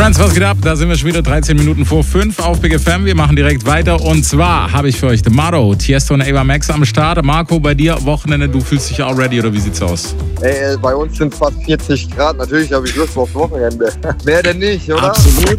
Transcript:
Friends, was geht ab? Da sind wir schon wieder 13 Minuten vor 5 auf Big FM. Wir machen direkt weiter. Und zwar habe ich für euch The Motto, Tiesto und Ava Max am Start. Marco, bei dir Wochenende, du fühlst dich auch ready oder wie sieht's aus? Ey, bei uns sind fast 40 Grad. Natürlich habe ich Lust aufs Wochenende. Wer denn nicht, oder? Absolut.